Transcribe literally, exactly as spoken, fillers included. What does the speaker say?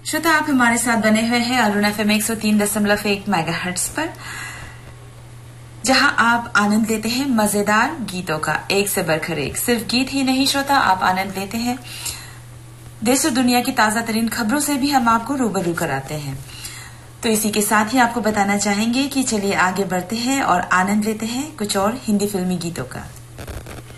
श्रोता, आप हमारे साथ बने हुए हैं अरुण एफ एम एक सौ तीन दशमलव एक मेगाहर्ट्ज पर, जहां आप आनंद लेते हैं मजेदार गीतों का, एक से बढ़कर एक। सिर्फ गीत ही नहीं श्रोता, आप आनंद लेते हैं देश और दुनिया की ताजा तरीन खबरों से भी हम आपको रूबरू कराते हैं। तो इसी के साथ ही आपको बताना चाहेंगे कि चलिए आगे बढ़ते हैं और आनंद लेते हैं कुछ और हिंदी फिल्मी गीतों का।